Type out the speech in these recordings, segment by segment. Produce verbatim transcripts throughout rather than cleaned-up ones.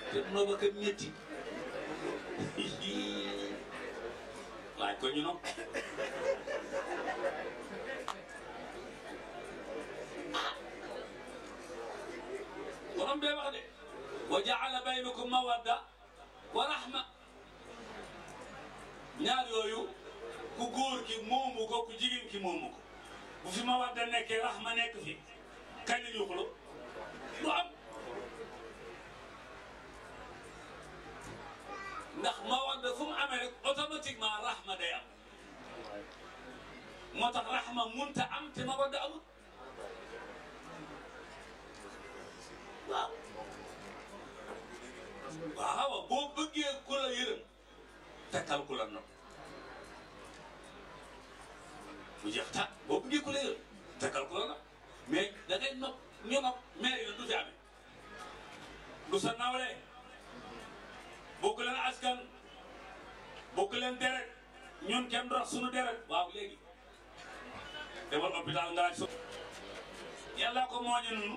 te no ba ka métti laaj ko ñu nopp borom bee wax de wa jaala baynakum mawadda wa rahma ñaar yooyu ku góor ki moomu ko ku jigéen ki moomu ko bu fi mawadda nekkee rahma nekk fi kañ la ñu xulo du am ndax mawadda fu mu amee rek automatiquement rahma day am moo tax rahma munta am te mawadda amul waaw waaw boo bëggee ku la yërëm fekkal ku la nopp bu jeex ta boo bëggee ku la yërëm fekkal ku la nopp mais da ngay nopp ñu nopp mais yi du fi amee du sa nawle bokk leen askan bokk leen deret ñun kenn dox suñu deret waaw léegi demal hôpital nga laaj so yàlla ko mooñe nunu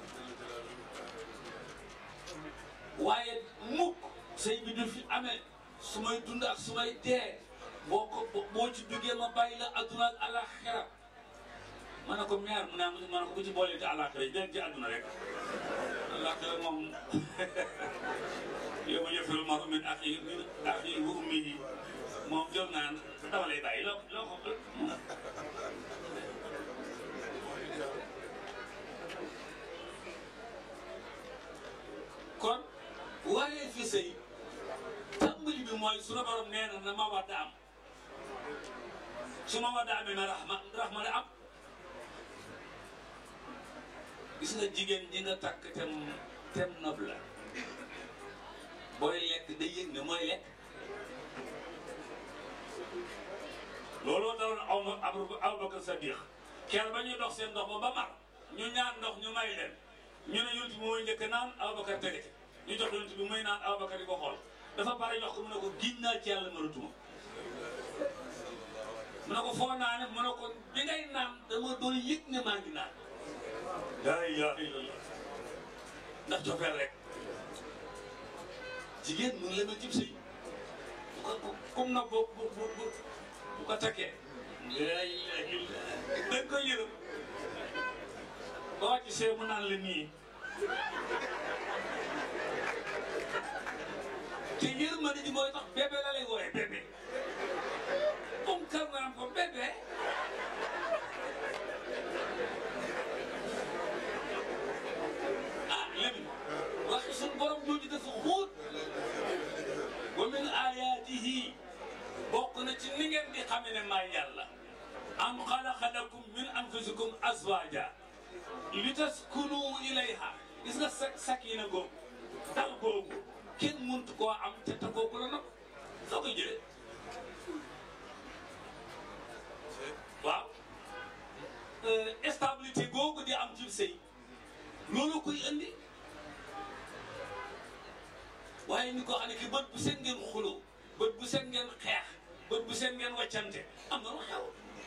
waaye mukk sëy bi du fi amee su may dund ak su may dee boo ko boo ci duggee ma bàyyi la adduna ak alaxira ma ne ko meer mu ne ma ne ko bu ci boole te alaxira yi den ci adduna rek alaxira moom yow ma yafirul mar'u min axiihi min axiihi wa ummihi moom jël naan dama lay bàyyi loo loo ko kon waree fi sëy tàmbali bi mooy sunu borom nee na na mawadda am su mawadda amee na raxma raxma ne am gis nga jigéen ji nga takk tem tem nob la booy lekk day yëg ne mooy lekk looloo daloon aw ma Abubakar Sadiq keer ba ñuy dox seen ndox ba ba mar ñu ñaan ndox ñu may leen ñu ne yonent bi mooy njëkk naan Abubakar tege ci ñu jox yonent bi muy naan Abubakar di ko xool dafa pare jox ko mu ne ko giñ naa ci yàlla mënatuma mu ne ko foo naane mu ne ko bi ngay naan dama doon yëg ne maa ngi naan laa ilaaha illallaah ndax cofeel rek jigéen mu ngi la ma jib sëy bu ko comme na bo bu bu bu ko takkee laa ilaaha illallaah dañ koy yërëm ba wàcc see mu naan la nii te yërmande ji mooy tax bébé la lay wooye bébé moom kar naan ko bébé ah léegi waxi suñu borom jooju dafa xóot wa min ayaatihi bokk na ci ni ngeen di xame ne maay yàlla am xalaqa lakum min anfusikum azwaaja li taskunu ilayha gis nga sa sakina googu dal googu kenn mënut koo am te te kooku la nag soo koy jëlee waaw stabilité googu di am ci sëy loolu koy indi waaye ni ko xam ne ki bët bu seen ngeen xuloo bët bu seen ngeen xeex bët bu seen ngeen waccante am na lu xew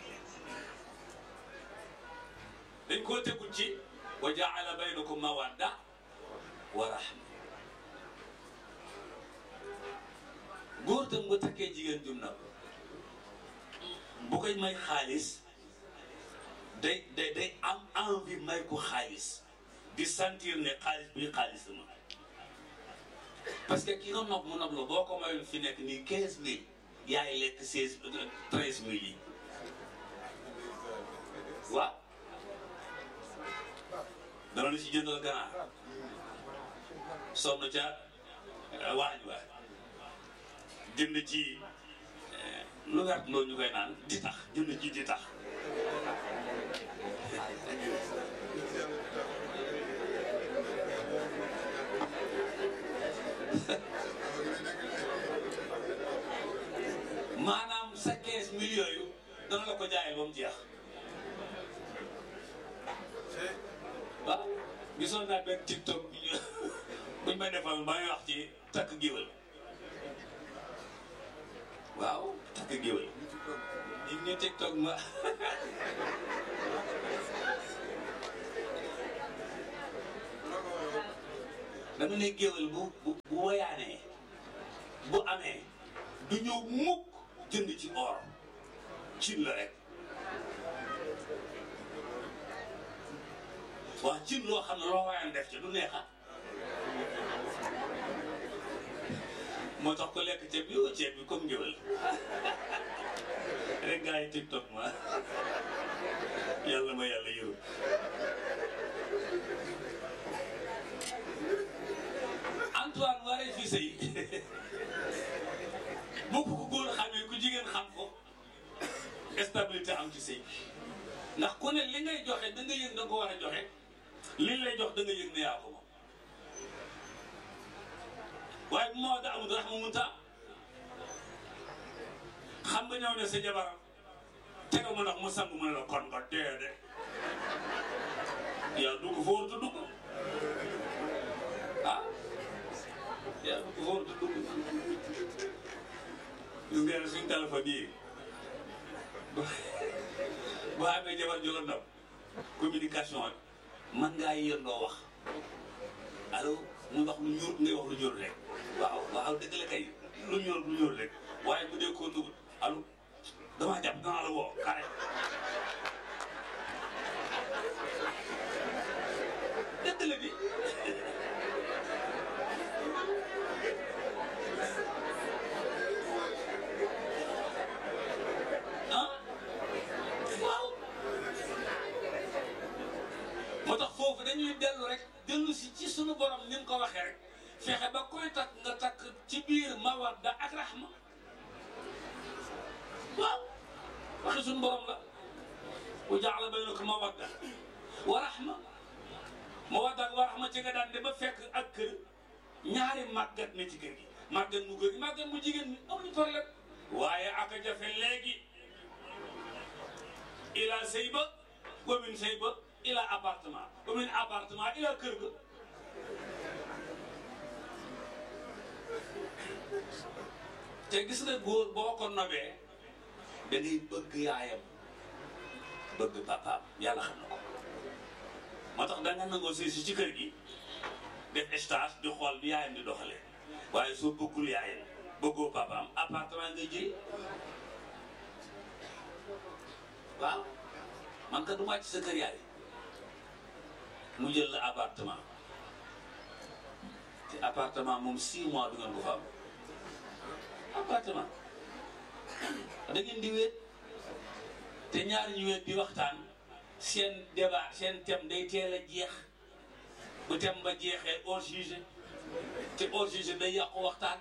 dañ koo tegul ci wa jaala baynakum mawadda wa rahma góor tam nga takkee jigéen jum na bu koy may xaalis day day day am envie may ko xaalis di sentir ne xaalis bi xaalis ma parce que ki nga nopp mu nopp la boo ko mayul fi nekk nii quinze mille yaay lekk seize treize mille yi waaw dana la ci jëndal ganaar sonn ca waañ waay jënd ci lu wert loolu ñu koy naan di tax jënd ci di tax maanaam sa quinze mille yooyu dana la ko jaayee ba mu jeex waaw gisoon naa benn TikTok bi ñu buñ may defal ba wax ci takk géwël waaw takk géwël ñu ngi TikTok ma dama ne géwél bu bu bu woyaanee bu amee du ñëw mukk jënd ci or cin la rek waa cin loo xam ne loo woyaan def ci du neexa moo tax ko lekk ceeb bi yoo ceeb bi comme géwél rek gaa yi TikTok ma yàlla ma yàlla yërëm Antoine waree fi sëy bu ko góor xamee ku jigéen xam ko stabilité am ci sëy ndax ku ne li ngay joxe da nga yëg da nga ko war a joxe li lay jox da nga yëg ne yaa ko moom waaye bu ma wax da amul rax ma mun ta xam nga ñëw ne sa jabaram tega ma ndox mu sang mu ne la kon nga dee de yaa dugg foo warut a dugg ah yaa dugg foo warut a dugg gis ngeen suñu téléphone yi boo amee jabar ju la ndaw communication man ngaa yëndoo wax allo mu wax lu ñuul ngay wax lu ñuul rek waaw waaw dëgg la kay lu ñuul lu ñuul rek waaye bu dee koo dugg allo damaa jàpp danaa la woo xare dëgg la bi ah waaw moo tax foofu dañuy dellu rek dellu si ci sunu borom ni mu ko waxee rek fexe ba koy takk nga takk ci biir mawadda ak rahma waaw waxi suñu borom la wa jaala baynakum mawadda wa rahma mawadda ak wa rahma ci nga daan de ba fekk ak kër ñaari màggat ne ci kër gi màggat mu góor gi màggat mu jigéen ñi amuñu problème waaye aka jafe léegi ila sëy ba commune sëy ba ila appartement commune appartement ila kër ga te gis nga góor boo ko nobee da ngay bëgg yaayam bëgg papaam yàlla xam na ko moo tax da nga nangoo sëy si ci kër gi def stage di xool bi yaayam di doxalee waaye soo bëggul yaayam bëggoo papaam appartement ngay jëy waaw man ka du wàcc sa kër yaay mu jël la appartement te appartement moom six mois du ngeen ko fa am appartement da ngeen di wéet te ñaari ñu wéet di waxtaan seen débat seen thème day teel a jeex bu thème ba jeexee hors sujet te hors sujet day yàqu waxtaan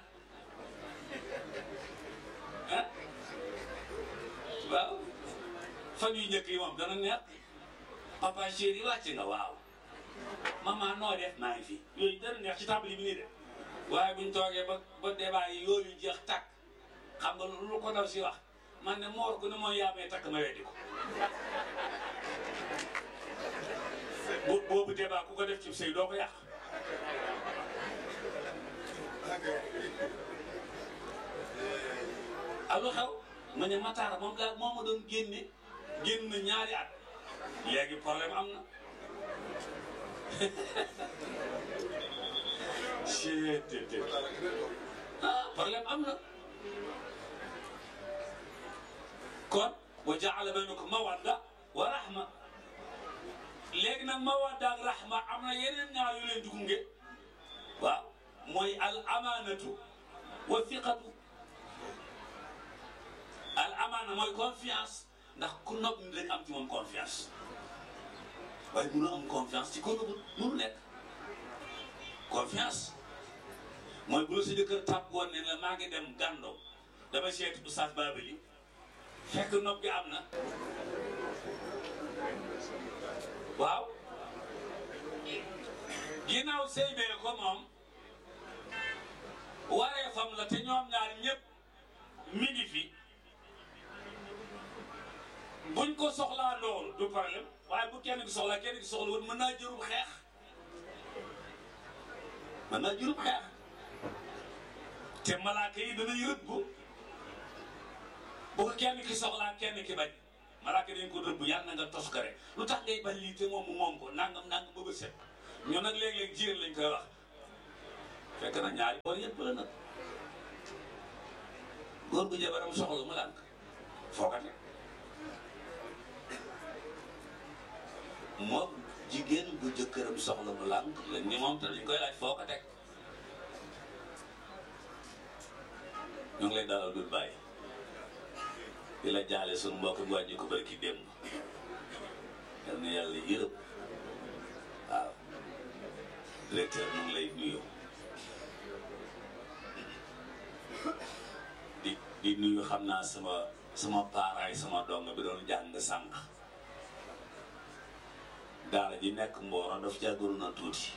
ah waaw fan yu njëkk yi moom dana neex papa chéri wàcc nga waaw maman noo def maa ngi fi yooyu dana neex ci table bi nii de waaye buñ toogee ba ba débat yi yooyu jeex tàkk xam nga lu ko daw si wax man ne moor ko ne mooy yaa may takk ma weddi ko bu boobu débat ku ko def ci sëy doo ko yàq allo xew ma ne Matar moom laa moo ma doon génne génn na ñaari at léegi problème am na ah problème am na kon wa jaala baynakum mawadda wa rahma léegi nag mawadda ak rahma am na yeneen ñaar yu leen di gunge waaw mooy al amanatu wa thiqatu al amana mooy confiance ndax ku nopp ni rek am ci moom confiance waaye mënu am confiance ci ko nëbbul mënu nekk confiance mooy bu la sa jëkkër tàpp woon ne la maa ngi dem gàndo dama seeti Oustaz Babali fekk nopp bi am na waaw ginnaaw sëy bee ko moom waree fam la te ñoom ñaar ñëpp mi ngi fi buñ ko soxlaa loolu du problème waaye bu kenn ki soxlaa kenn ki soxla woon mën naa jërub xeex mën naa jërub xeex te malaaka yi danañ rëbb bu ko kenn ki soxlaa kenn ki bañ malaaka dañ ko rëbb yàlla na nga toskare lu tax ngay bañ lii te moom mu moom ko nangam nangam ba ba set ñoo nag léeg-léeg jigéen lañ koy wax fekk na ñaari boor yëpp la nag góor gu jabaram soxla mu lànk foo ko teg moom jigéen bu jëkkëram soxla mu lànk lañ ni moom te dañ koy laaj foo ko teg ñu ngi lay dalal dul bàyyi di la jaale suñu mbokk bi wàññi ko bari ki démb yal na yàlla yërëm waaw directeur ñu ngi lay nuyu di di nuyu xam naa sama sama paaraay sama dong bi doon jàng sànq daara ji nekk Mboro daf jàggul na tuuti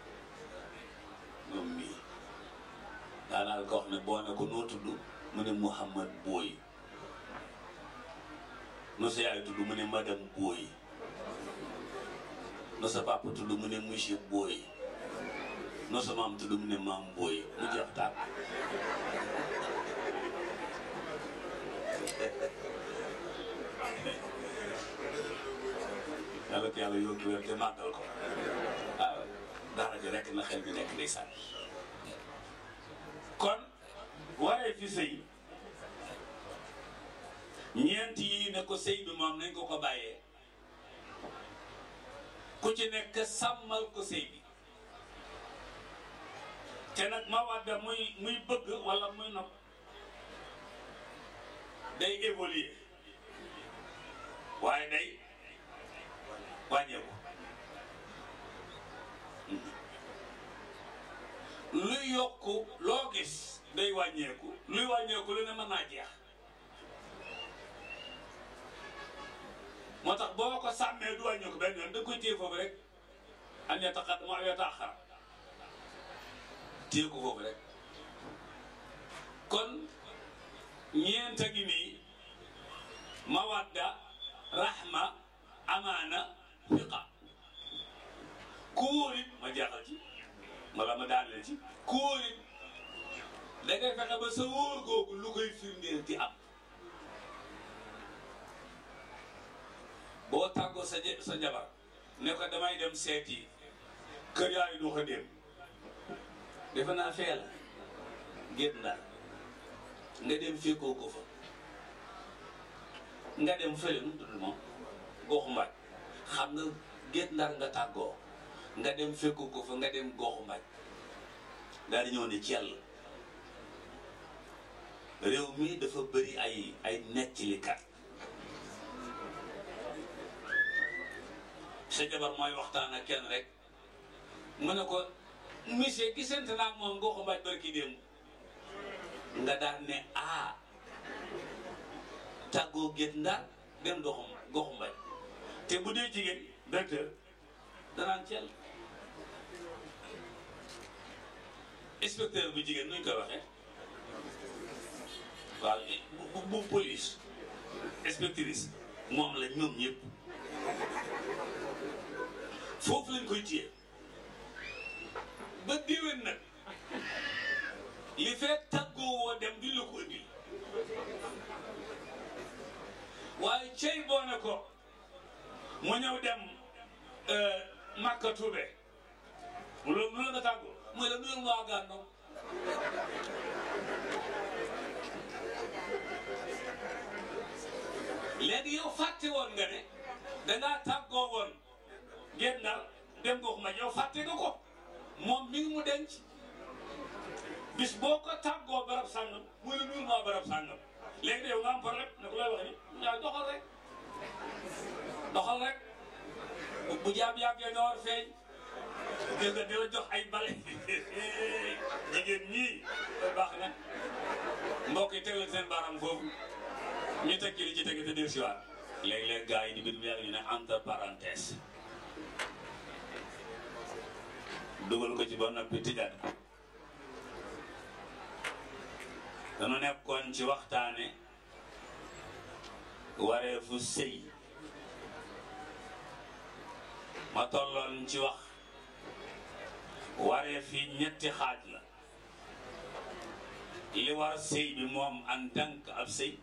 moom mii daanaka ko wax ne boo ne ko noo tudd mu ne Mouhamad Boy no sa yaay tudd mu ne madame Boy no sa papa tudd mu ne monsieur Boy no sa maam tudd mu ne maam Boy mu jeex tàkk yàlla ko yàlla yóbbu wér te màggal ko waaw daara ji rekk na xel bi nekk ndeysaan kon waree fi sëy ñeent yi ne ko sëy bi moom nañ ko ko bàyyee ku ci nekk sàmmal ko sëy bi te nag ma wadda muy muy bëgg wala muy nopp day évoluer waaye day wàññeeku luy yokku loo gis day wàññeeku luy wàññeeku lu ne mën naa jeex moo tax boo ko sàmmee du wàññeeku benn yoon da koy téye foofu rek an yataqaddama aw yata'akhkhar téye ko foofu rek kon ñeenta gi nii mawadda rahma amaana fiqa ku wóorit ma jeexal ci wala ma daaneel ci ku wóorit da ngay fexe ba sa wóor googu lu koy firndeel di am boo tàggoo sa sa jabar ne ko damay dem seeti kër yaayu du ko dem defe naa fee la génn daal nga dem fekkoo ko fa nga dem fële nu tudd moom goxu mbaaj xam nga génn ndar nga tàggoo nga dem fekkoo ko fa nga dem goxu mbaaj daal di ñëw ne ci yàlla réew mi dafa bëri ay ay nettalikat sa jabar mooy waxtaan ak kenn rek mu ne ko monsieur gisante naa moom goxu mbaaj barki démb nga daan ne ah tàggoo génn ndar dem doxum goxu mbay te bu dee jigéen docteur danaan ceel inspecteur bu jigéen nuñ koy waxee waaw bu bu police inspectrice moom la ñoom ñëpp foofu lañ koy téye ba déwén nag li fekk tàggoo woo dem duñ la ko indil waaye cey boo ne ko mu ñëw dem Makka Tuube mu la mu la nga tàggoo mooy la nuyul waa Gànnaar léegi yow fàtte woon nga ne dangaa tàggoo woon génn Ndar dem gox ma yow fàtte nga ko moom mi ngi mu denc bis boo ko tàggoo barab sàngam muy la nuyul waa barab sàngam léegi de yow nga am problème ne ko lay wax ni yaa doxal rek doxal rek bu jaab yàggee nga war feeñ gis nga di la jox ay bale jigéen ñii baax na mbokk yi tegal seen baaraam foofu ñu teg ci li ci teg te dir si waat léeg-léeg gars yi di bind yàgg ñu ne entre parenthèse dugal ko ci ba noppi tëjaat ko danu nekkoon ci waxtaane wareefu sëy ma tolloon ci wax wareef yi ñetti xaaj la li war sëy bi moom en tant que ab sëy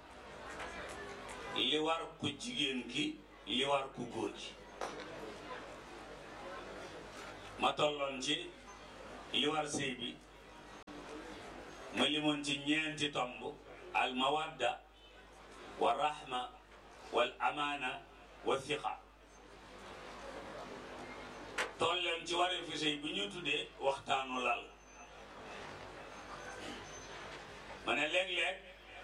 li war ku jigéen ki li war ku góor ki ma tolloon ci li war sëy bi ma limoon ci ñeenti tomb al mawadda wa rahma wal amaana wa thiqa tolleen ci waree fi sëy bi ñu tuddee waxtaanu lal ma ne léeg-léeg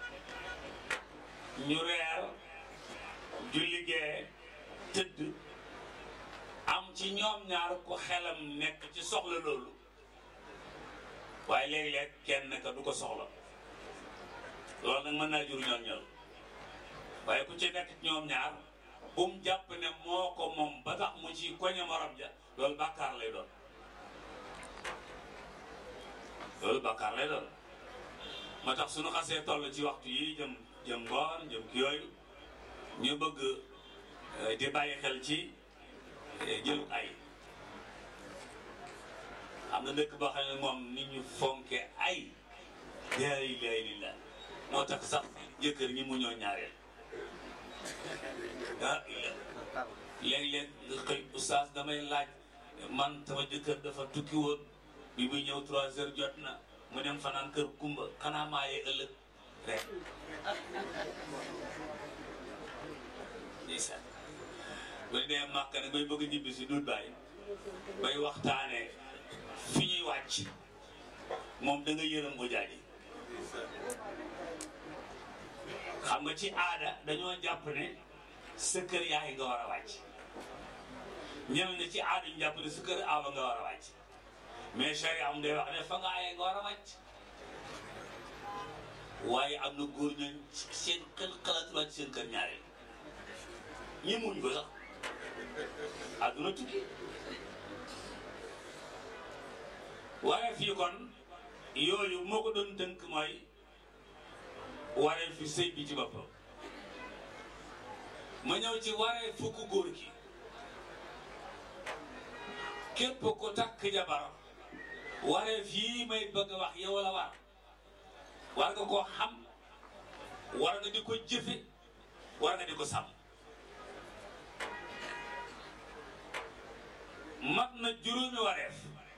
ñu reer julli gee tëdd am ci ñoom ñaar ku xelam nekk ci soxla loolu waaye léeg-léeg kenn ka du ko soxla loolu nag mën naa jur ñoom ñoom waaye ku ci nekk ñoom ñaar bu mu jàpp ne moo ko moom ba tax mu ci koñe morom ja loolu bàkkaar lay doon loolu bàkkaar lay doon moo tax suñu xasee toll ci waxtu yi jëm jëm ngoon jëm ki yooyu ñu bëgg di bàyyi xel ci jëlu ay am na dëkk boo xam ne moom nit ñu fonke ay laa ilaaha illallaah moo tax sax jëkkër ñi mu ñoo ñaareel ah léeg-léeg nga xëy oustaz damay laaj man sama jëkkër dafa tukki woon bi muy ñëw trois heures jot na mu dem fanaan kër kumba xanaa maayee ëllëg rek ndeysaan bu dee màkk nag bay bëgg ñibbi si dut bàyyi bay waxtaanee fi ñuy wàcc moom da nga yërëm ko jaaji xam nga ci aada dañoo jàpp ne sa kër yaay nga war a wàcc ñeneen ne ci aada ñu jàpp ne sa kër aawa nga war a wàcc mais charia am day wax ne fa nga aayee nga war a wàcc waaye am na góor ñooñ seen xel xalaatu wàcc seen kër ñaareel ñi muñ ko sax àdduna tukki waaye fii kon yooyu moo ko doon tënk mooy waree fi sëy bi ci boppam ma ñëw ci waree fukk góor gi képp ko takk jabar waree fii may bëgg a wax yow la war war nga koo xam war nga di ko jëfe war nga di ko sàmm mat na juróomi wareef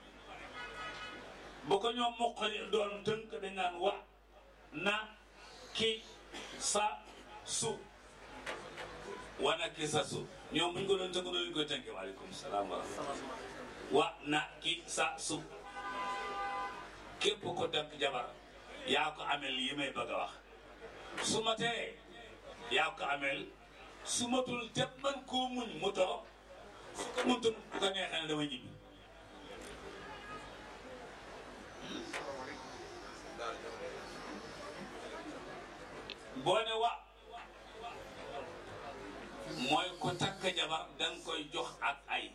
bu ko ñoom moqali doon tënk dañ naan wa na ki sa su wana ki sa su ñoom buñ ko doon tënk noonu ñu koy tënke waaleykum salaam wa rahmatulah wa na ki sa su képp ko tënk jabar yaa ko amel yi may bëgg a wax su ma tee yaa ko amel su matul te man koo muñ mu toog su ko muntum bu ko neexee ne dama ñibbi boo ne wa mooy ko takk jabar danga koy jox ak ay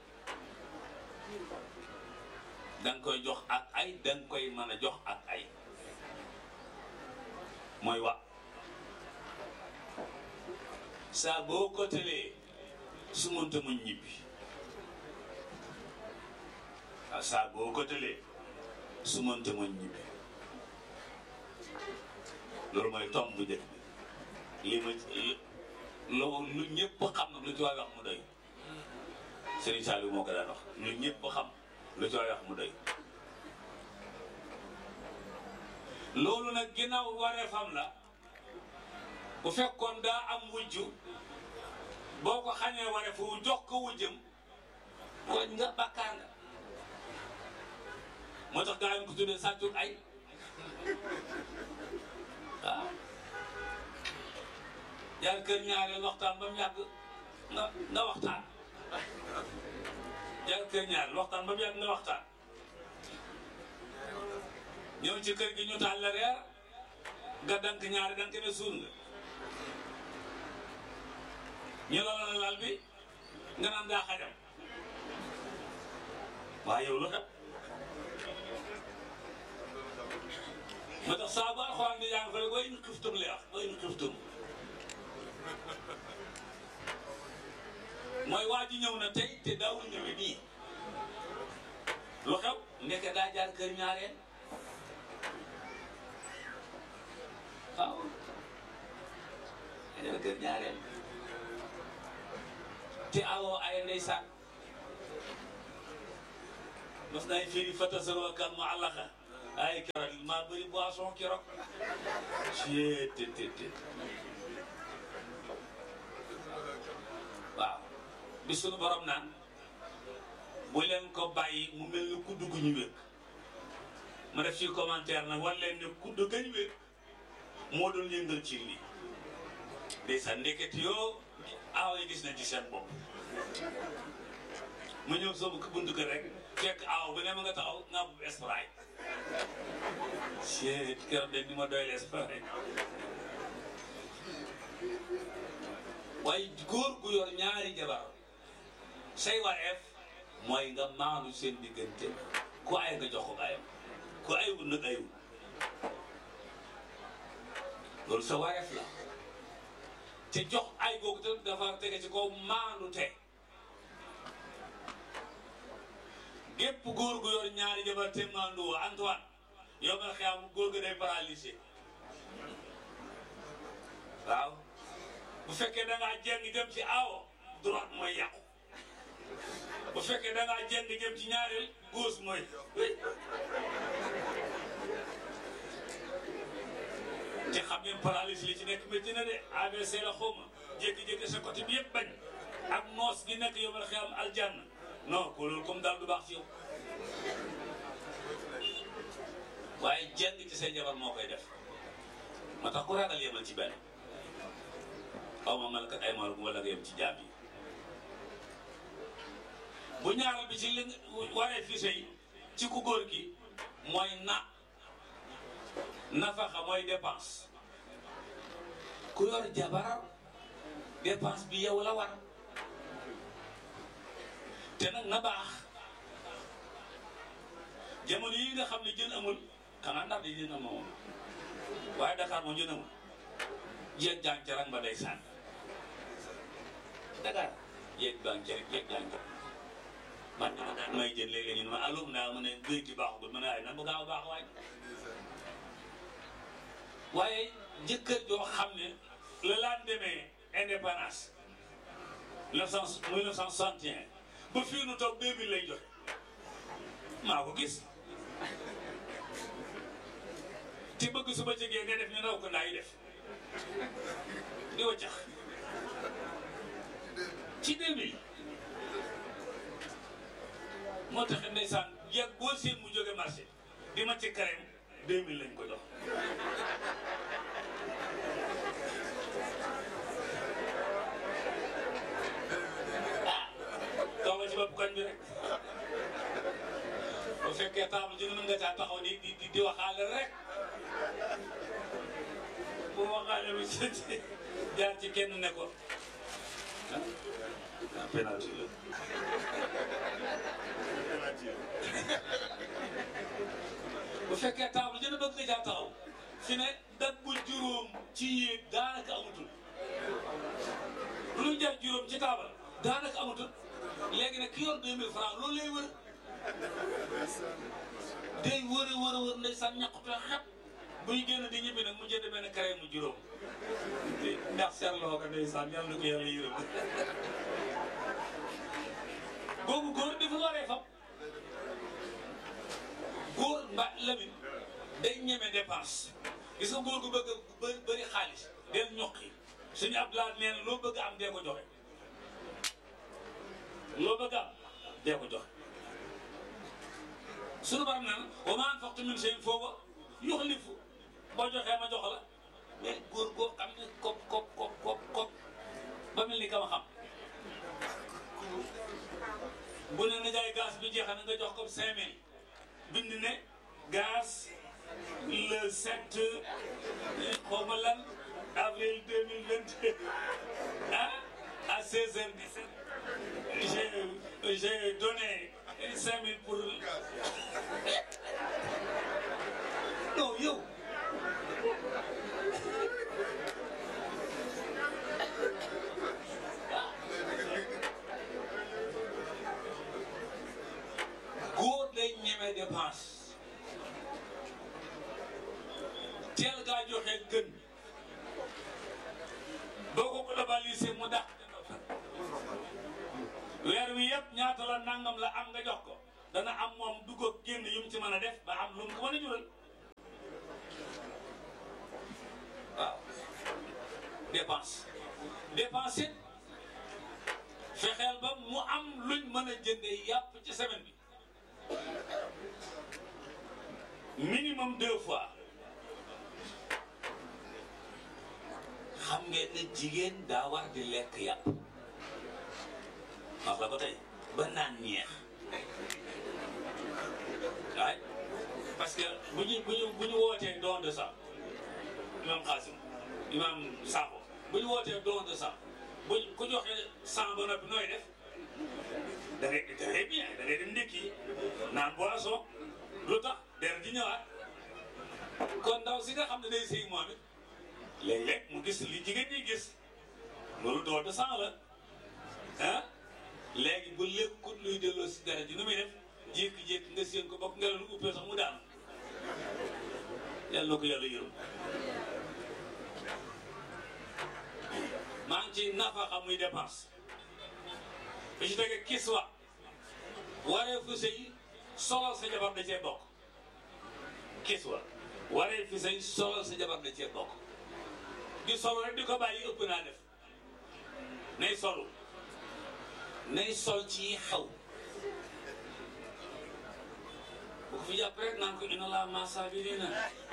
danga koy jox ak ay danga koy mën a jox ak ay mooy wa saa boo ko tëlee su mënta muñ ñibbi saa boo ko tëlee su mënta muñ ñibbi loolu mooy tomb bu njëkk bi li ma lu lu ñëpp xam nag lu ci waay wax mu doy Serigne Saliou moo ko daan wax lu ñëpp xam lu ci waay wax mu doy loolu nag ginnaaw wareefam la bu fekkoon daa am wujju boo ko xañee wareefu jox ko wujjam tooñ nga bàkkaar nga moo tax gaa yi ko tuddee sàccul ay waaw jaar kër ñaareel waxtaan ba mu yàgg nga nga waxtaan jaar kër ñaareel waxtaan ba mu yàgg nga waxtaan ñëw ci kër gi ñu taal la reer nga dank ñaari dank ne suur nga ñu loolu la lal bi nga naan daa xajam waaye yow lu xew moo tax saa bu alxuraan di jàng fa rek way in xiftum lay wax way in xiftum mooy waa ji ñëw na tey te daawul ñëwee nii lu xew ndeke daa jaar kër ñaareel waaw daa jaar kër ñaareel te awoo ay ndeysaan mos nañ fii fatasaroo kal mu àllaxa ay keroog maa bëri boisson keroog ci te te te waaw bi sunu borom naan bu leen ko bàyyi mu mel ni kudd gu ñu wékk ma def ci commentaire nag war leen ne kudd gañ wékk moo doon yëngal ci lii de sa ndeket yoo aaw yi gis nañ ci seen bopp mu ñëw sama buntu kër rek fekk aaw bu ne ma nga taxaw nga bu espray ci keroog de ni ma doy la espray waaye góor gu yor ñaari jabar say wareef mooy nga maanu seen diggante ku ay nga jox ko ayam ku aywul nag aywul loolu sa wareef la te jox ay googu te dafa tege ci kaw maanu te gépp góor gu yor ñaari jabar te maandu woo Antoine yow nga xam góor ga day paralysé waaw bu fekkee da ngaa jeng jëm ci aawo droite mooy yàqu bu fekkee da ngaa jeng jëm ci ñaareel gauche mooy te xam ngeen paralysie li ci nekk métti na de A V C la xawma jékki-jékki sa côté bi yëpp bañ ak noos gi nekk yow ma xëy am aljanna non ko loolu comme daal du baax ci yow waaye jeng ci say jabar moo koy def moo tax ku ragal yemal ci benn aw ma malakat ay maalum wala nga yem ci jaam yi bu ñaaral bi ci li waree fi sëy ci ku góor gi mooy na nafaxa mooy dépense ku yor jabar dépense bi yow la war te nag na baax jamono yi nga xam ne jën amul xanaa ndax di jën amoon waaye Dakar moom jën amul jeeg jàng ca rang ba day sànn Dakar jeeg bang ca rek jeeg jàng ca man may jën léeg-léeg ñu ne ma alum naa ma ne géej gi baaxul ma ne ay na bu gaaw baax waay waaye jëkkër joo xam ne le lendemain indépendance mille neuf cent soixante et un ba fii nu toog deux mille lay joxe maa ko gis te bëgg su ba jegee nga def ni raw ko ndaa yi def di waccax ci deux mille moo tax ndeysaan jeeg boo seen mu jóge marché di ma ci carême deux mille lañ ko jox ah toogal ci bopp koñ bi rek bu fekkee table ji mën nga caa taxaw di di di waxaale rek bu waxaale lu ci jaar ci kenn ne ko ah penalty la bu fekkee table jënd bëgg nga caa taxaw fi ne dag bu juróom ci yéeg daanaka amatul lu jar juróom ci table daanaka amatul léegi nag ki yor deux mille francs loolu lay wër day wër a wër a wër ndeysaan ñàkkute xet buy génn di ñibbi nag mu jënd benn carré mu juróom ndax seetloo ko ndeysaan yàlla na ko yàlla yërëm boobu góor dafa waree fam góor mba lamin day ñeme dépense gis nga góor gu bëgg a bëri xaalis del ñoqi suñu ab laa nee na loo bëgg am dee ko joxe loo bëgg am dee ko joxe suñu baram naan wa maa anfaqtum min shay'in fa huwa yukhlifu boo joxee ma jox la mais góor goo xam ne kop kop kop kop kop ba mel ni ka ma xam bu ne na jaay gaz bi jeexal na nga jox ko cinq mille bind ne gaz le sept xaw ma lan avril deux mille vingt-deux ah à seize heures dix-sept j'ai j'ai donné cinq mille pour non yow góor day ñeme dépense teel gaa joxe gën boo ko globalisé mu dàq weer wi yëpp ñaata la nangam la am nga jox ko dana am moom dugg ak génn yu mu ci mën a def ba am lu mu ko mën a jural waaw dépense dépense it fexeel ba mu am luñ mën a jëndee yàpp ci semaine bi minimum deux fois xam ngeen ne jigéen daa war di lekk yàpp wax la ko tey ba naan ñeex waaye parce que bu ñu bu ñu bu ñu wootee don de sang imam Xaasim imam Sakho bu ñu wootee don de sang bu ku joxe sang ba noppi nooy def da ngay très bien da ngay dem ndékki naan boisson lu tax der di ñëwaat kon ndaw si nga xam ne day sëy moom it léeg-léeg mu gis li jigéen ñi gis loolu don de sang la ah léegi bu lekkut luy delloo si dara ji nu muy def jékki-jékki nga séen ko bokk ngelaw lu uppee sax mu daanu yàlla na ko yàlla yërëm maa ngi ci nafaxa muy dépense bi ci tege kiswa waree fu sëy solal sa jabar da cee bokk kiswa waree fu sëy solal sa jabar da cee bokk di solo rek di ko bàyyi ëpp naa def nay solu nay sol ci xew bu ko fi jàpp rek naan ko ina la masa bi nii na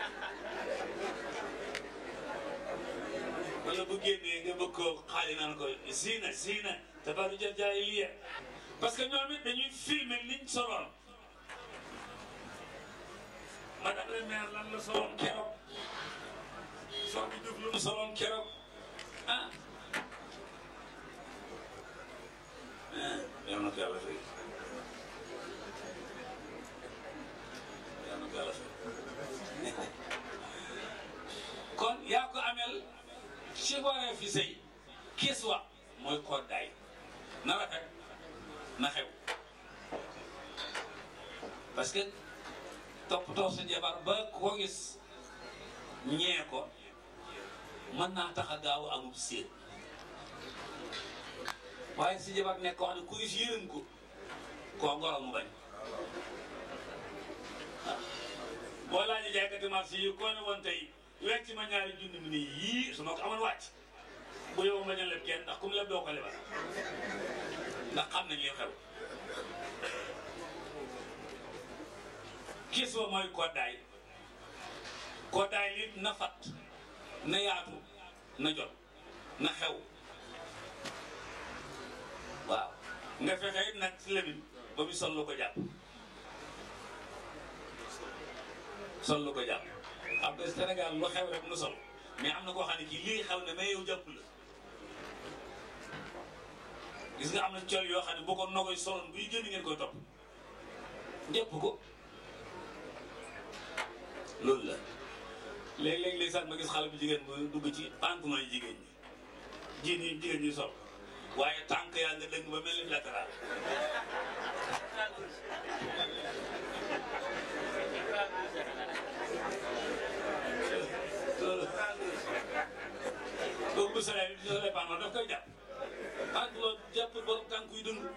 wala bu génnee nga bëgg ko xaali naan ko zina zina te ba du jar jaay lii parce que ñoom it dañuy filmer liñ soloon madame le maire lan la soloon keroog soo bi dugg lu mu soloon keroog ah yal na ko yàlla fay yal na ko yàlla fay kon yaa ko amel ci waree fi sëy kiswa mooy koddaay na rafet na xew parce que toppatoo sa jabar ba ko gis ñee ko mën naa tax a gaaw amub séet waaye si jabar nekk koo xam ne kuy yërëm ko koo ngoro mu bañ boo laajee jaaykati marché yi koo ne woon tey wecc ma ñaari junni mi nii yii su ma ko amoon wàcc bu yow ma bañ a leb kenn ndax kum leb doo ko lebal ndax xam nañ li xew kis wa mooy koddaay koddaay li na fat na yaatu na jot na xew waaw nga fexe it nag si lemin ba mu sol lu ko jàpp sol lu ko jàpp xam nga Sénégal lu xew rek nu sol mais am na koo xam ne kii lii xew ne mais yow jàpp la gis nga am na col yoo xam ne boo ko nogoy soloon buy génn ngeen koy topp jàpp ko loolu la léeg-léeg léegi sax ma gis xale bu jigéen bu dugg ci pantalon yi jigéen ñi jiin yi jigéen ñi sol waaye tànk yaa nga dëng ba mel ni latéral loolu loolu bu solee bu solee pantalon daf koy jàpp pantalon jàpp borom tànk yu dëng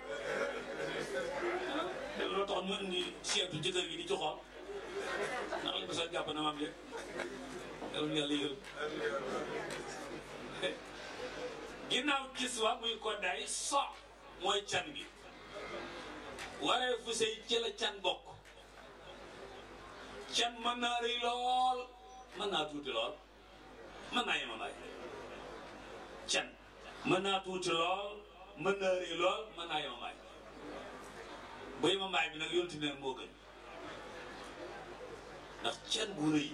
te loolu tax ñu indi seetu jëkkër gi di ci xool ndax li bu sol jàpp na maam lépp yàlla yàlla yërëm ginnaaw kiswa muy koddaay so mooy can gi waree fu sëy ci la can bokk can mën naa rëy lool mën naa tuuti lool mën naa yemamaay can mën naa tuuti lool mën naa rëy lool mën naa yemamaay bu yemamaay bi nag yonti ne moo gën ndax can bu rëy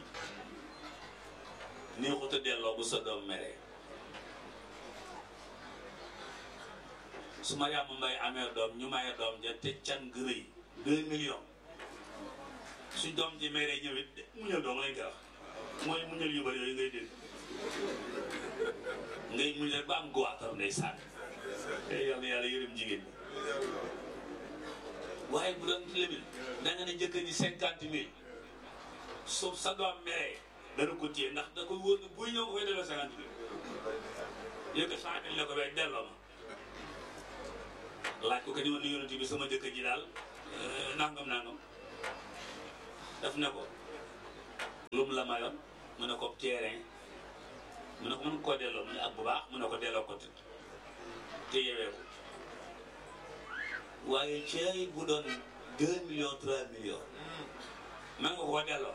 neexut a delloo bu sa doom meree su ma yàmm mbay amee doom ñu maye doom ja te can gi rëy deux millions su doom ji meree ñëwit muñal doom lañ koy wax mooy muñal yu bari yooyu ngay dégg ngay muñ rek ba am guwaatar nday sànni te yàlla yàlla yërëm jigéen ñi waaye bu doon lemin da nga ne njëkk ñi cinquante mille suuf sa doom meree dana ko téye ndax da koy wóor ne buy ñëw koy delloo cinquante mille yëkk cent mille la ko weeg delloo ma laaj ko que ni ma ni yonent bi sama jëkkër ji daal nangam nangam daf ne ko lum la mayoon mu ne ko terrain mu ne ko mën koo delloo mu ne ak bu baax mu ne ko delloo ko te yewee ko waaye ceey bu doon deux millions trois millions man nga koo delloo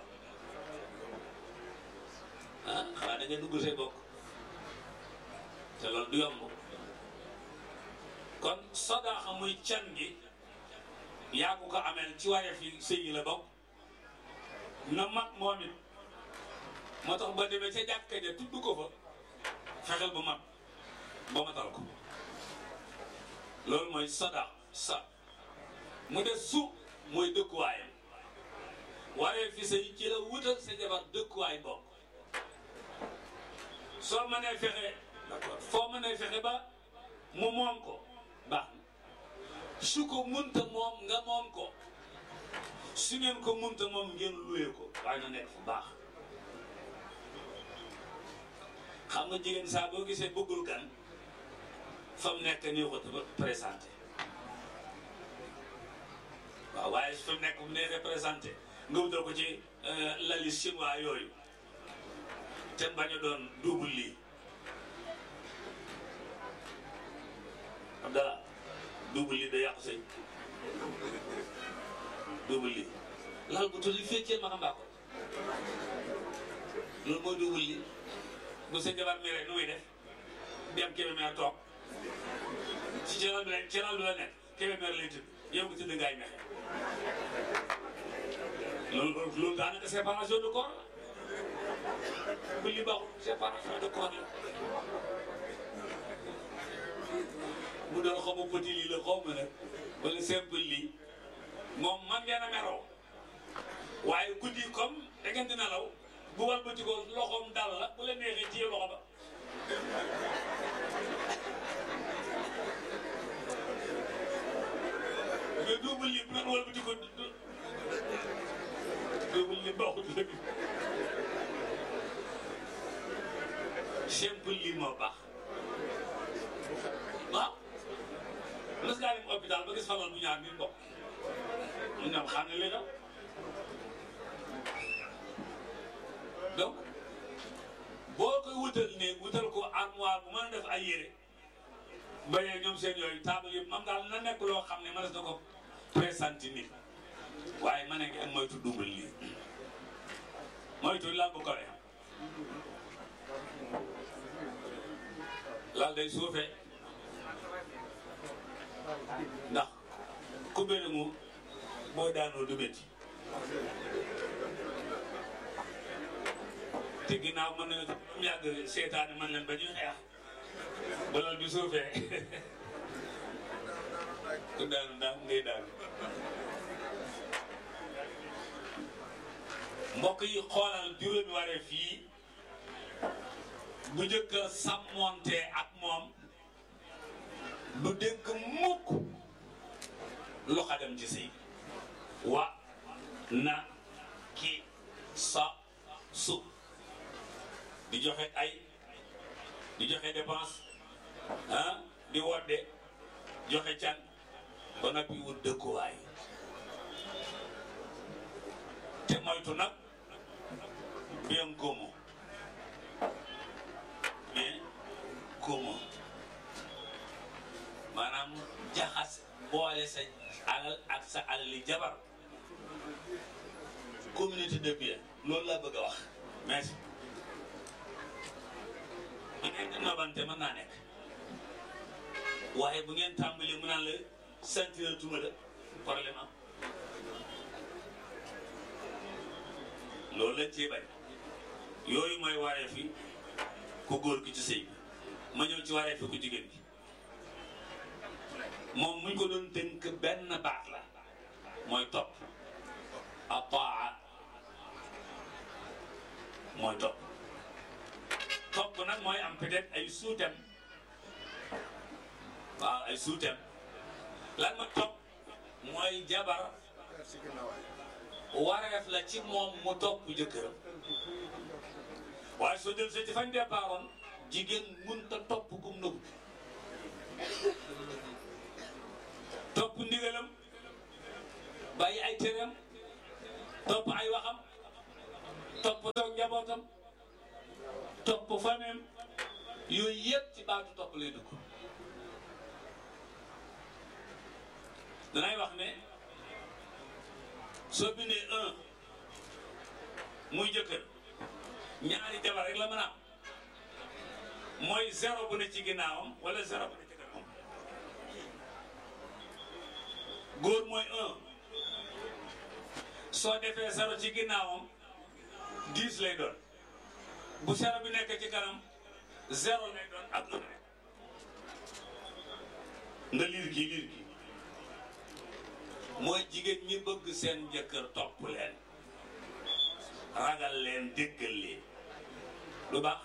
ah xanaa da ngay dugg say bokk te loolu du yomb kon sadaaxa muy can gi yaa ko ko ameel ci waree fi sëy yi la bokk na mat moom it moo tax ba demee ca jàkka ja tudd ko fa fexeel bu mat ba matal ko loolu mooy sadaax sa mu des su mooy dëkkuwaayam waree fi sëy ci la wutal sa jabar dëkkuwaay bokk soo mënee fexe d'accord foo mënee fexe ba mu moom ko baax na su ko munta moom nga moom ko su ngeen ko munta moom ngeen luye ko waaye na nekk fu baax xam nga jigéen saa boo gisee bëggul gan fa mu nekk nii ko te présenté waaw waaye su fa mu nekk bu neexee présenté nga wutal ko ci lali chinois yooyu te bañ a doon double lii Abdallah double lii da yàqu sëy double lii lal bu tolli fekkee ma xam baa ko loolu mooy double lii bu sa jabar mi rek nu muy def dem Kébémer toog ci ceenal bi la ceenal bi la nekk Kébémer lay tëdd yow nga tëdd ngaay mexe loolu loolu daanaka séparation de corps la bu li baaxul séparation de corps la bu doon xaw ma petit lii la xaw ma nag wala simple lii moom man ngeen a meroo waaye guddi comme da ngeen di nelaw bu wal ba ci ko loxoom dal la bu la neexee téye loxo ba mais double lii bu doon wal ba ci ko double lii baaxul dëgg simple lii moo baax waaw mës ngaa dem hôpital ba gis falal bu ñaar nit bokk ñu ñoom xam ne li la donc boo koy wutal ne wutal ko armoire bu mën a def ay yére bañee ñoom seen yooyu table yëpp mam daal na nekk loo xam ne mënees na ko présenté nit waaye ma ne ngeen moytu double lii moytu lal bu kowe lal day suufee ndax ku bëri mu boo daanoo du métti te ginnaaw mën na mu yàgg seetaani man leen ba ñuy xeex ba lal bi suufee ku daanu ndax ngay daanu mbokk yi xoolal juróomi waree fii bu njëkk a sàmmonte ak moom du dégg mukk lu xadam ci sëy wa na ki sa su di joxe ay di joxe dépense ah di wodde joxe can ba noppi wut dëkkuwaay te moytu nag bien commun bien commun maanaam jaxas boole sa alal ak sa alali jabar communauté de bien loolu laa bëgg a wax merci bu ngeen di nobante mën naa nekk waaye bu ngeen tàmbali mu naan la sentir tuma la problème am loolu lañ ciy bañ yooyu mooy waree fi ku góor gi ci sëy bi ma ñëw ci waree fi ku jigéen gi moom muñ ko doon tënk benn baat la mooy topp ataa mooy topp topp nag mooy am peut-être ay sous-thèmes waaw ay sous-thèmes lan ma topp mooy jabar wareef la ci moom mu topp jëkkëram waaye soo jël sa ci fañ départoon jigéen mënta topp gum nëbb topp ndigalam bàyyi ay téeram topp ay waxam topp toog njabootam topp famem yooyu yëpp ci baatu topp lay dugg. danay wax ne soo bindee un muy jëkkër ñaari jabar rek la mën a am mooy zéro bu ne ci ginnaawam wala zéro bu ne ci kanamam. góor mooy un soo defee zéro ci ginnaawam dix lay doon bu zéro bi nekk ci kanam zéro lay doon ak un nga liir kii liir kii mooy jigéen ñi bëgg seen jëkkër topp leen ragal leen déggal leen lu baax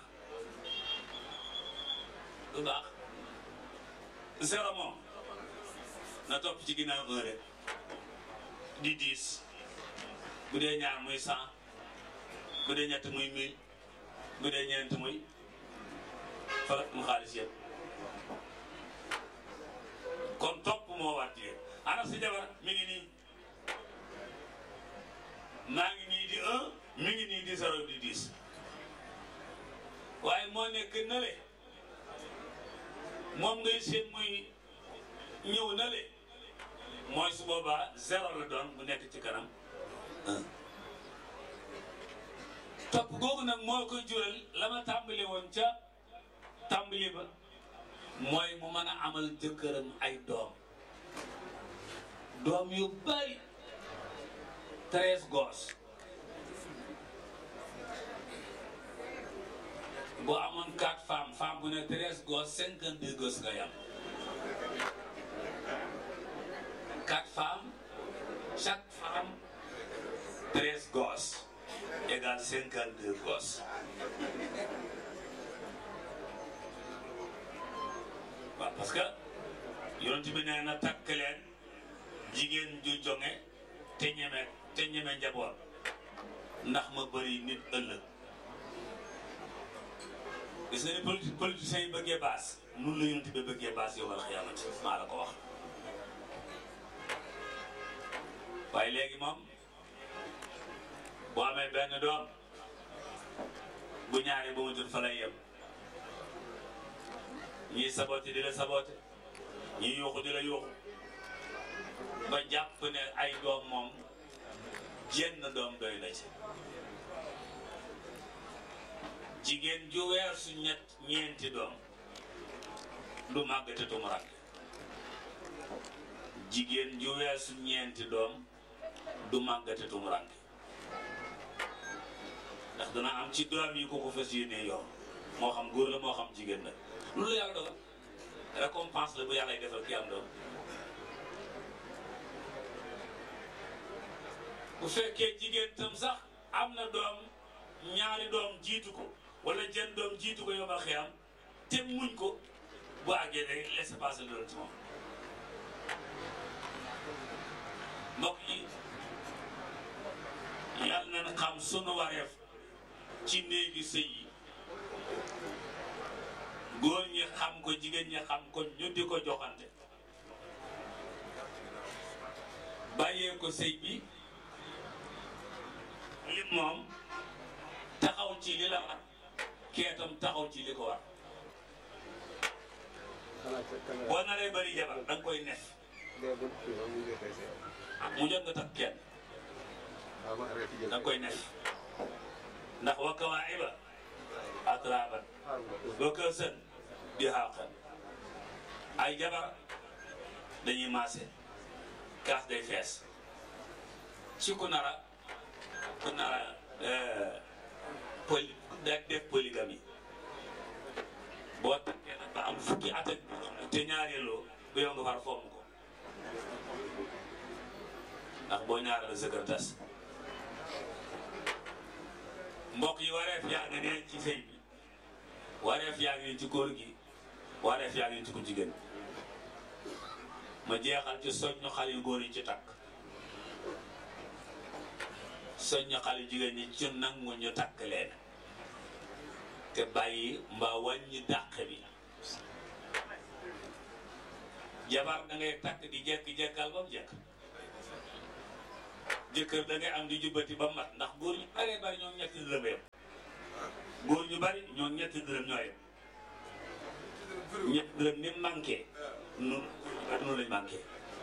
lu baax zéro moom na topp ci ginnaaw un rek di dix bu dee ñaar muy cent bu dee ñett muy mille bu dee ñeent muy farat mu xaalis yëpp kon topp moo war jigéen. ana si jabar mi ngi nii maa ngi nii di un mi ngi nii di zéro di dix waaye moo nekk nale moom ngay seen muy ñëw nale mooy su boobaa zéro la doon bu nekk ci kanam un topp googu nag moo koy jural la ma tàmbali woon ca tàmbali ba mooy mu mën a amal jëkkëram ay doom doom yu bari treize gosses boo amoon quatre femmes femme bu ne treize gosses cinquante deux gosses nga yam quatre femmes chaque femme treize gosses égale cinquante deux gosses waaw parce que yonent bi nee na takk leen jigéen ju jonge te ñeme te ñeme njaboot ndax ma bëri nit ëllëg gis nga ni politi politiciens yi bëggee baas nun la yonent bi bëggee baas yow wala xiyaamati maa la ko wax waaye léegi moom boo amee benn doom bu ñaari ba mu jot fa lay yem ñii saboté di la saboté ñii yuuxu di la yuuxu ba jàpp ne ay doom moom jenn doom doy na ci jigéen ju weer su ñett ñeenti doom du màggate tumuranke jigéen ju weer su ñeenti doom du màggate tumuranke ndax dana am ci doom yi ko ko fas yéene yoon moo xam góor la moo xam jigéen la loolu yàlla dogal récompense la bu yàlla y defal ki am doom bu fekkee jigéen tam sax am na doom ñaari doom jiitu ko wala jën doom jiitu ko yombal xiyam te muñ ko bu àggee day laisser passer loolu ci moom mbokk yi yàlla nañ xam sunu wareef ci néegi sëy yi góor ñi xam ko jigéen ñi xam ko ñu di ko joxante bàyyee ko sëy bi li moom taxaw ci li la war keetam taxaw ci li ko war boo naree bari jabar da nga koy nef mu jot nga takk kenn da nga koy nef ndax wa kawaa'iba atraaban wa ka'san dihaaqan ay jabar dañuy maase kaas day fees ci ku nara ku nara poly def polygamie boo takkee nag ba am fukki at ak te ñaareeloo bu yow nga far fomm ko ndax boo ñaareel sa kër tas mbokk yi wareef yaa ngi ne ci sëy bi wareef yaa ngi ci góor gi wareef yaa ngi ci ku jigéen ma jeexal ci soññu xale yu góor yi ci takk soññu xale yu jigéen ñi ci nangu ñu takk leen te bàyyi mbaa wàññi dàq bi jabar da ngay takk di jekk-jekkal ba mu jekk jëkkër da ngay am di jubbati ba mat ndax góor ñu bari bari ñoom ñetti dërëm yem góor ñu bari ñoom ñetti dërëm ñoo yem ñetti dërëm ni manqué noonu noonu lañ manqué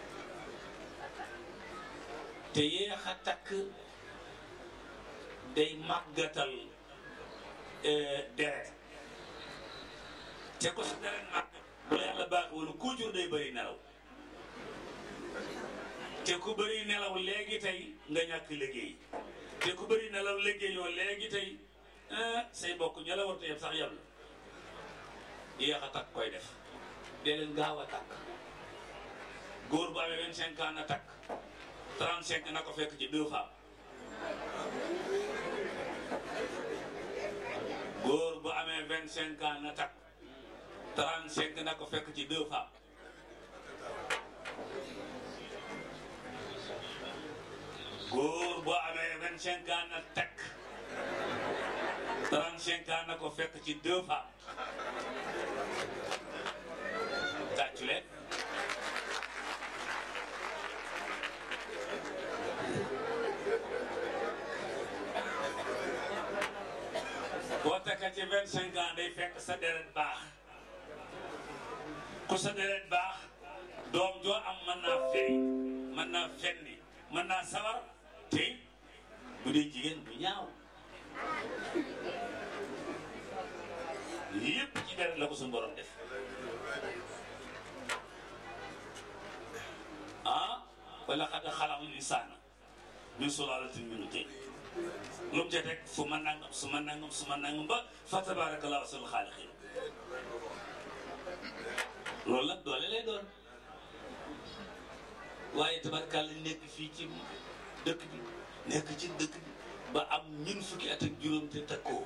te yéex a takk day màggatal deret te ko sa deret màgg bu la yàlla baax wala ku jur day bëri nelaw te ku bëri nelaw léegi tey nga ñàkk liggéey te ku bëri nelaw liggéeyoo léegi tey say bokk ña la war te yem sax yem la yéex a takk koy def dee leen gaaw a takk góor bu amee vingt-cinq ans na takk trente-cinq na ko fekk ci deux femmes góor bu amee vingt-cinq ans na takk trente-cinq na ko fekk ci deux femmes góor bu amee vingt-cinq ans na takk trente-cinq ans na ko fekk ci deux femmes tàccu leen boo takka ci vingt-cinq ans day fekk sa deret baax ku sa deret baax doom joo am mën naa feri mën naa fenni mën naa sawar te bu dee jigéen bu ñaaw yépp ci deret la ko suñu borom def ah wala xad xalaqnal insaana min sulaalatin min tiin lu mu ca teg fu ma nangam su ma nangam su ma nangam ba fa tabaarakallaahu ahsanul xaaliqiin loolu nag doole lay doon waaye tabaarkalla nekk fii ci dëkk bi nekk ci dëkk bi ba am ñun fukki at ak juróom te takkoo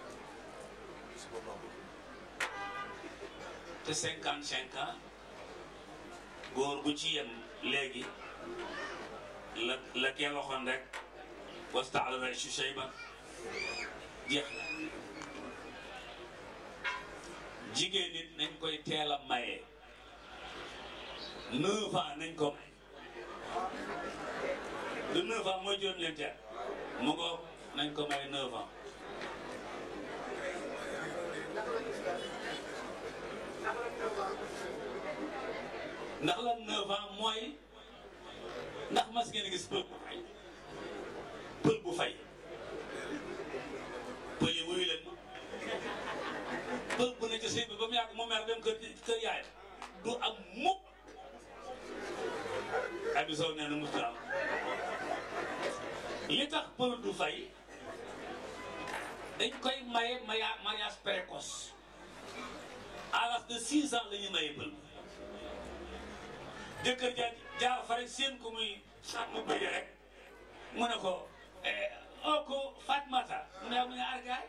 te cinquante cinq ans góor bu ci yem léegi la la kee waxoon rek wasta'ala al-'ayshu shayban jeex na jigéen nit nañ koy teel a maye neuf ans nañ ko may de neuf ans mooy juróom leen teel mu ngo nañ ko may neuf ans ndax la neuf ans mooy ndax mas ngeen gis pël bu fay pël bu fay pël yi wuyu leen ma pël bu ne ci sëy bi ba mu yàgg mu mer dem kër kër yaay du am mukk abi sow nee na musta am li tax pël du fay dañ koy maye maya mariage précoce à l'âge de six ans la ñuy maye pël jëkkër ja jaar fa rek seen ko muy saat mu bëgg rek mu ne ko oo ko Fatmata mu ne am nga argaay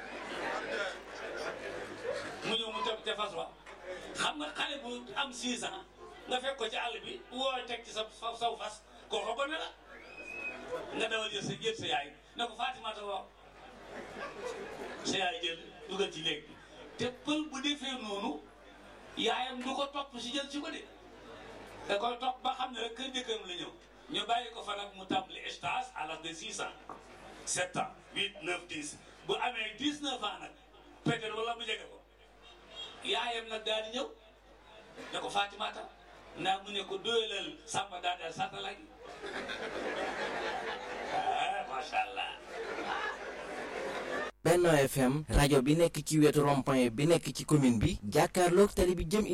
mu ñëw mu toog te fas wa xam nga xale bu am six ans nga fekk ko ci àll bi woo teg ci sa saw fas kooku ko ne la nga dawal jël sa jël sa yaay ne ko Fatimata woo sa yaay jël dugal ci léeg bi te pël bu defee noonu yaayam du ko topp si jël ci ko de da koy topp ba xam ne rek kër jëkkëram la ñëw ñu bàyyi ko fa nag mu tàmbali stage à l'âge de six ans sept ans huit neuf dix bu amee dix-neuf ans nag peut-être wala mu jege ko yaayam nag daal di ñëw ne ko Fatimata naa mu ne ko doyalal Samba daaneel sàttala gi ah macha allah. Benno F M rajo bi nekk ci wetu rond-point bi nekk ci commune bi jàkkaarloog tali bi jëm